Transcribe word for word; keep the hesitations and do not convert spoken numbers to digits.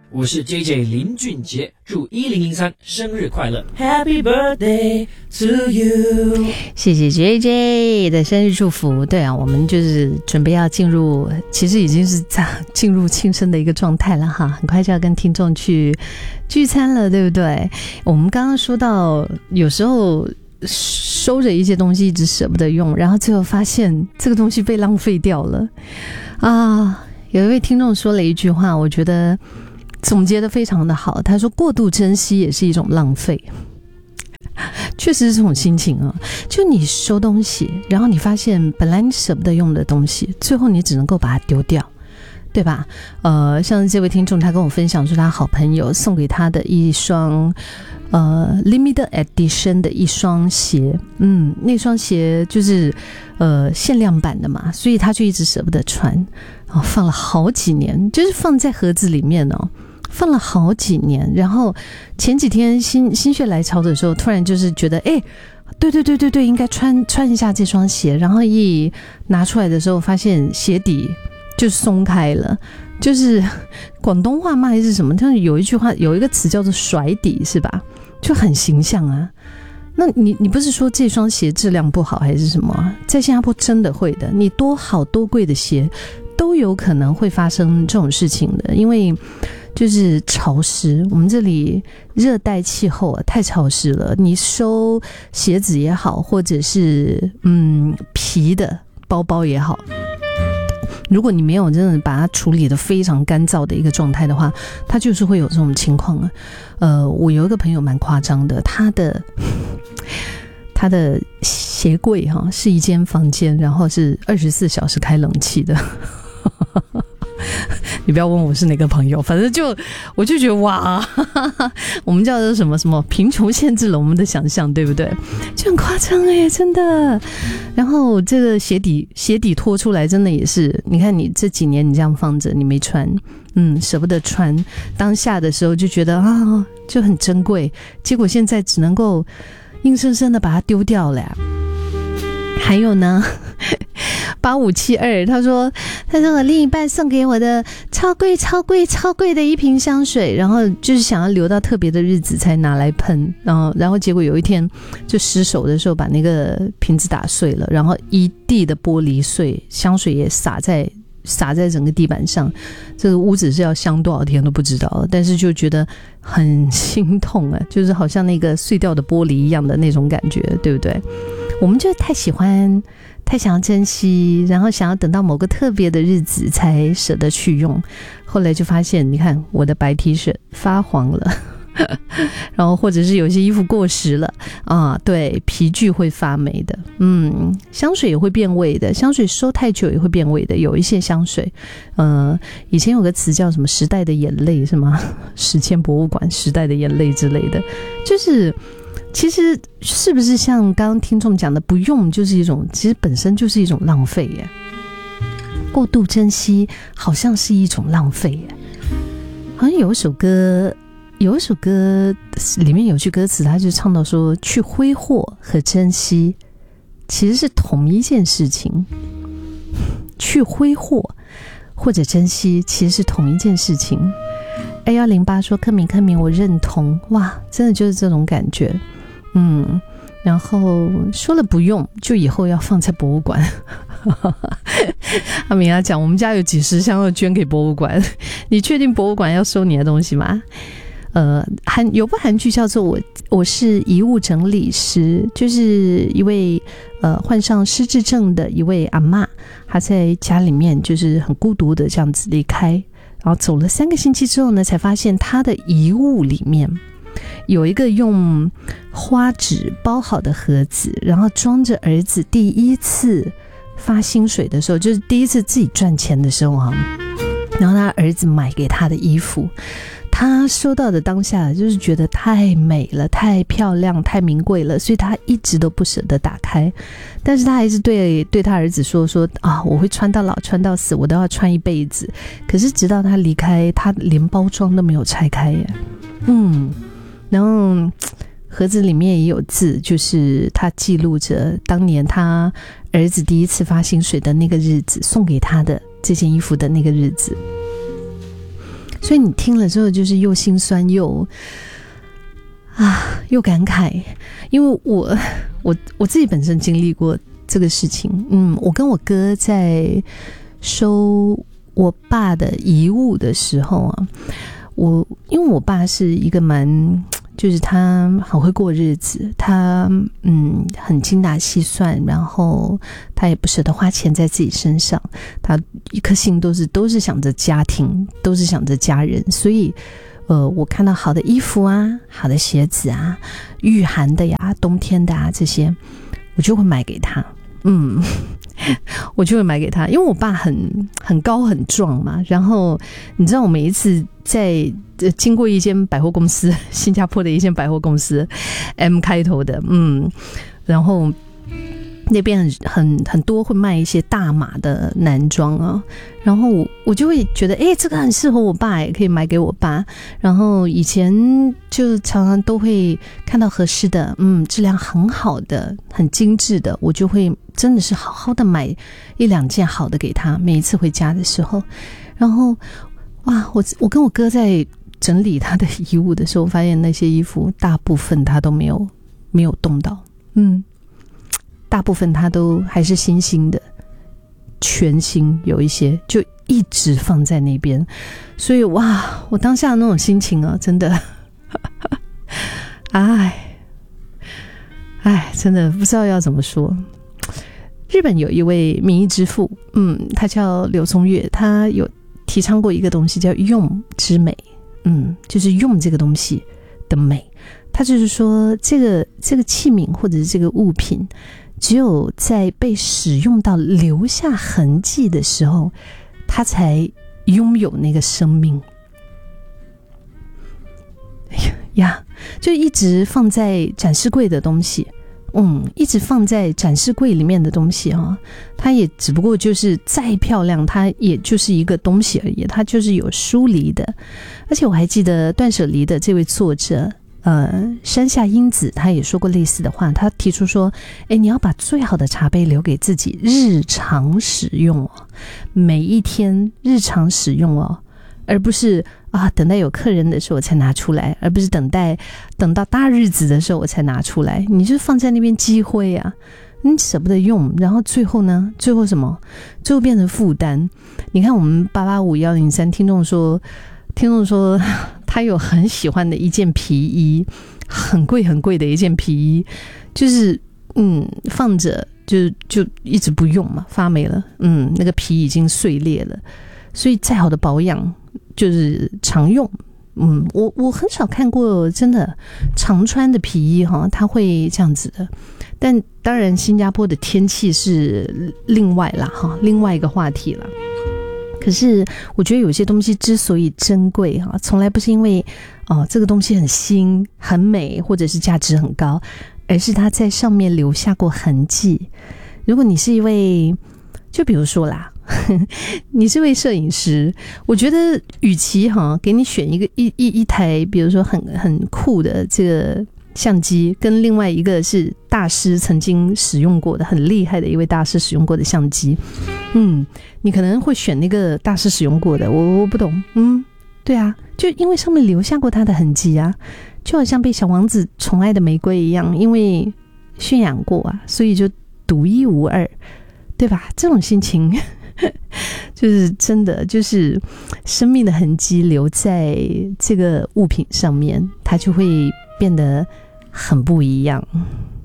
我是 J J 林俊杰，祝一零零三生日快乐 ，Happy Birthday to you！ 谢谢 J J 的生日祝福。对啊，我们就是准备要进入，其实已经是在进入庆生的一个状态了哈，很快就要跟听众去聚餐了，对不对？我们刚刚说到，有时候收着一些东西一直舍不得用，然后最后发现这个东西被浪费掉了啊！有一位听众说了一句话，我觉得总结得非常的好，他说过度珍惜也是一种浪费。确实是这种心情啊，就你收东西，然后你发现本来你舍不得用的东西，最后你只能够把它丢掉，对吧？呃，像这位听众他跟我分享说他好朋友送给他的一双呃 limited edition 的一双鞋，嗯，那双鞋就是呃限量版的嘛，所以他就一直舍不得穿，然后放了好几年，就是放在盒子里面哦，放了好几年。然后前几天心心血来潮的时候，突然就是觉得，哎，对对对对对，应该穿穿一下这双鞋。然后一拿出来的时候，发现鞋底就松开了，就是广东话吗还是什么？但是有一句话，有一个词叫做甩底，是吧？就很形象啊。那你你不是说这双鞋质量不好还是什么？在新加坡真的会的，你多好多贵的鞋都有可能会发生这种事情的，因为就是潮湿，我们这里热带气候啊，太潮湿了。你收鞋子也好，或者是嗯皮的包包也好，如果你没有真的把它处理得非常干燥的一个状态的话，它就是会有这种情况啊。呃，我有一个朋友蛮夸张的，他的他的鞋柜哈、啊、是一间房间，然后是二十四小时开冷气的。你不要问我是哪个朋友，反正就我就觉得哇，我们叫做什么什么贫穷限制了我们的想象，对不对？就很夸张哎，真的。然后这个鞋底鞋底拖出来，真的也是，你看你这几年你这样放着，你没穿，嗯，舍不得穿，当下的时候就觉得啊，就很珍贵，结果现在只能够硬生生的把它丢掉了呀。还有呢，八五七二，他说，他说我另一半送给我的超贵、超贵、超贵的一瓶香水，然后就是想要留到特别的日子才拿来喷，然后，然后结果有一天就失手的时候把那个瓶子打碎了，然后一地的玻璃碎，香水也洒在洒在整个地板上，这个屋子是要香多少天都不知道，但是就觉得很心痛啊，就是好像那个碎掉的玻璃一样的那种感觉，对不对？我们就太喜欢，太想要珍惜，然后想要等到某个特别的日子才舍得去用，后来就发现，你看我的白 T 恤发黄了。然后或者是有些衣服过时了啊，对，皮具会发霉的，嗯，香水也会变味的，香水收太久也会变味的，有一些香水，呃，以前有个词叫什么时代的眼泪是吗？史前博物馆时代的眼泪之类的，就是其实是不是像刚刚听众讲的，不用就是一种，其实本身就是一种浪费耶，过度珍惜好像是一种浪费耶。好像有一首歌有一首歌里面有句歌词，他就唱到说，去挥霍和珍惜其实是同一件事情，去挥霍或者珍惜其实是同一件事情。 A 一零八 说，柯明柯明我认同，哇，真的就是这种感觉，嗯，然后说了不用就以后要放在博物馆。阿明要讲，我们家有几十箱要捐给博物馆，你确定博物馆要收你的东西吗？呃，韩有部韩剧叫做我我是遗物整理师，就是一位呃患上失智症的一位阿嬷，她在家里面就是很孤独的这样子离开，然后走了三个星期之后呢，才发现她的遗物里面有一个用花纸包好的盒子，然后装着儿子第一次发薪水的时候，就是第一次自己赚钱的时候啊，然后他儿子买给他的衣服，他收到的当下就是觉得太美了，太漂亮，太名贵了，所以他一直都不舍得打开，但是他还是对对他儿子说说啊，我会穿到老穿到死，我都要穿一辈子。可是直到他离开，他连包装都没有拆开耶。嗯，然后盒子里面也有字，就是他记录着当年他儿子第一次发薪水的那个日子，送给他的这件衣服的那个日子。 所以你听了之后就是又心酸又啊又感慨，因为我我我自己本身经历过这个事情。嗯，我跟我哥在收我爸的遗物的时候啊，我因为我爸是一个蛮，就是他很会过日子，他嗯很精打细算，然后他也不舍得花钱在自己身上，他一颗心都是都是想着家庭，都是想着家人，所以呃，我看到好的衣服啊，好的鞋子啊，御寒的呀，冬天的啊，这些我就会买给他。嗯，我就会买给他，因为我爸很很高很壮嘛。然后你知道，我每一次在、呃、经过一间百货公司，新加坡的一间百货公司 ，M 开头的，嗯，然后那边很很很多会卖一些大码的男装啊，然后我我就会觉得，哎，这个很适合我爸，也可以买给我爸。然后以前就常常都会看到合适的，嗯，质量很好的、很精致的，我就会真的是好好的买一两件好的给他。每一次回家的时候，然后哇，我我跟我哥在整理他的衣物的时候，发现那些衣服大部分他都没有没有动到，嗯。大部分它都还是新新的，全新，有一些就一直放在那边，所以哇，我当下的那种心情啊，真的，哎，哎，真的不知道要怎么说。日本有一位民意之父，嗯，他叫柳宗悦，他有提倡过一个东西叫用之美，嗯，就是用这个东西的美。他就是说，这个这个器皿或者是这个物品，只有在被使用到留下痕迹的时候，它才拥有那个生命。哎呀，就一直放在展示柜的东西，嗯，一直放在展示柜里面的东西啊，它也只不过就是再漂亮，它也就是一个东西而已，它就是有疏离的。而且我还记得断舍离的这位作者。呃，山下英子他也说过类似的话，他提出说，哎，你要把最好的茶杯留给自己日常使用哦，每一天日常使用哦，而不是啊等待有客人的时候我才拿出来，而不是等待等到大日子的时候我才拿出来，你就放在那边积灰啊，你舍不得用，然后最后呢，最后什么？最后变成负担。你看我们八八五一零三听众说。听众说他有很喜欢的一件皮衣，很贵很贵的一件皮衣，就是嗯放着就就一直不用嘛，发霉了，嗯那个皮已经碎裂了，所以再好的保养就是常用。嗯，我我很少看过真的常穿的皮衣哈，它会这样子的。但当然新加坡的天气是另外啦哈，另外一个话题啦。可是我觉得有些东西之所以珍贵啊，从来不是因为哦这个东西很新很美或者是价值很高，而是它在上面留下过痕迹。如果你是一位，就比如说啦你是位摄影师，我觉得与其哈给你选一个一一一台比如说很很酷的这个相机，跟另外一个是大师曾经使用过的很厉害的一位大师使用过的相机，嗯，你可能会选那个大师使用过的，我我不懂，嗯，对啊，就因为上面留下过他的痕迹啊，就好像被小王子宠爱的玫瑰一样，因为驯养过啊，所以就独一无二，对吧？这种心情就是真的，就是生命的痕迹留在这个物品上面，它就会变得很不一样。